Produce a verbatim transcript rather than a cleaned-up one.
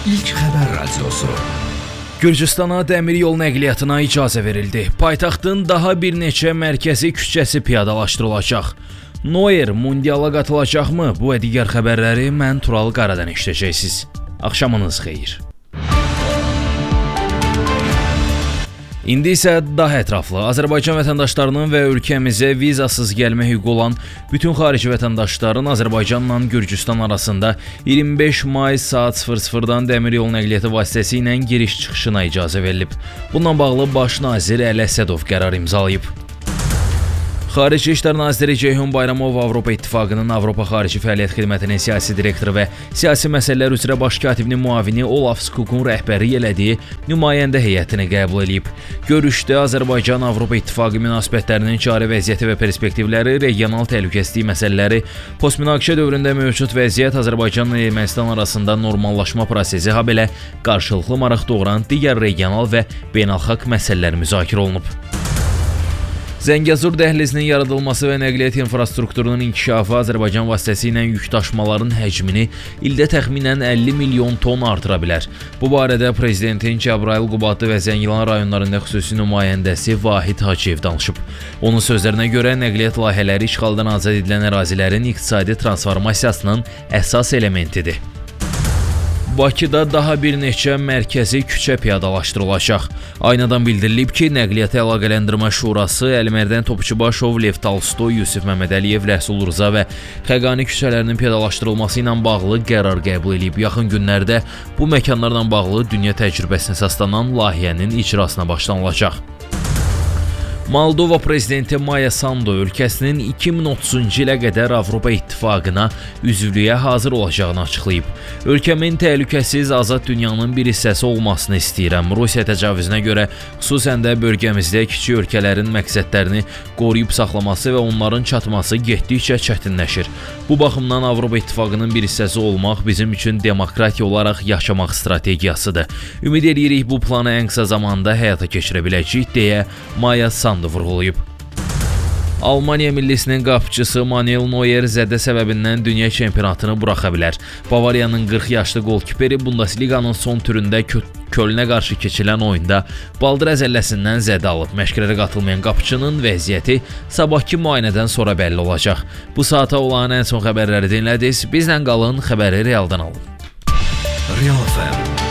İlk xəbər radiosu. Gürcüstana dəmir yol nəqliyyatına icazə verildi. Paytaxtın daha bir neçə mərkəzi küçəsi piyadalaşdırılacaq. Noyer mundiala qatılacaqmı? Bu və digər xəbərləri mən Tural Qaradan eşidəcəksiniz. Axşamınız xeyir. İndi isə daha ətraflı Azərbaycan vətəndaşlarının və ölkəmizə vizasız gəlmə hüququ olan bütün xarici vətəndaşların Azərbaycanla Gürcüstan arasında iyirmi beş may saat sıfır sıfırdan dəmir yol nəqliyyatı vasitəsi ilə giriş-çıxışına icazə verilib. Bununla bağlı Baş nazir Əli Əsədov qərar imzalayıb. Xarici İşlər naziri Ceyhun Bayramov Avropa İttifaqının Avropa Xarici Fəaliyyət Xidmətinin siyasi direktoru və siyasi məsələlər üzrə baş katibinin müavini Olaf Skukun rəhbəri elədiyi nümayəndə heyətini qəbul edib. Görüşdə Azərbaycan Avropa İttifaqı münasibətlərinin cari vəziyyəti və perspektivləri, regional təhlükəsizlik məsələləri, postmünaqişə dövründə mövcud vəziyyət, Azərbaycanla Ermənistan arasında normallaşma prosesi, habelə qarşılıqlı maraq doğuran digər regional və beynəlxalq məsələlər müzakirə olunub. Zəngəzur dəhlizinin yaradılması və nəqliyyat infrastrukturunun inkişafı Azərbaycan vasitəsilə yük daşımaların həcmini ildə təxminən əlli milyon ton artıra bilər. Bu barədə Prezidentin Cəbrayıl, Qubadlı və Zəngilan rayonlarında xüsusi nümayəndəsi Vahid Hacıyev danışıb. Onun sözlərinə görə nəqliyyat layihələri işğaldan azad edilən ərazilərin iqtisadi transformasiyasının əsas elementidir. Bakıda daha bir neçə mərkəzi küçə piyadalaşdırılacaq. Aynadan bildirilib ki, Nəqliyyatı Əlaqələndirmə Şurası Əlimərdən Topçubaşov, Lev Tolstoy, Yusif Məmmədəliyev, Rəsul Rza və Xəqani küçələrinin piyadalaşdırılması ilə bağlı qərar qəbul edib. Yaxın günlərdə bu məkanlarla bağlı dünya təcrübəsinə əsaslanan layihənin icrasına başlanılacaq. Moldova prezidenti Maya Sandu ölkəsinin iki min otuzuncu ilə qədər Avropa İttifaqına üzvlüyə hazır olacağını açıqlayıb. Ölkəmin təhlükəsiz, azad dünyanın bir hissəsi olmasını istəyirəm. Rusiya təcavüzünə görə xüsusən də bölgəmizdə kiçik ölkələrin məqsədlərini qoruyub saxlaması və onların çatması getdikcə çətinləşir. Bu baxımdan Avropa İttifaqının bir hissəsi olmaq bizim üçün demokratiya olaraq yaşamaq strategiyasıdır. Ümid edirik bu planı ən qısa zamanda həyata keçirə biləcəyik, deyə Maya Sandu vurğulayıb. Almaniya millisinin qapıçısı Manuel Neuer zədə səbəbindən dünya çempionatını buraxa bilər. Bavariyanın qırx yaşlı qolkiperi Bundesliqanın son turunda Kölnə qarşı keçilən oyunda baldır əzəlləsindən zədə alıb. Məşqlərə qatılmayan qapıçının vəziyyəti sabahki müayinədən sonra bəlli olacaq. Bu saata olan ən son xəbərləri dinlədiniz. Bizlə qalın, xəbəri realdan alın. Real F M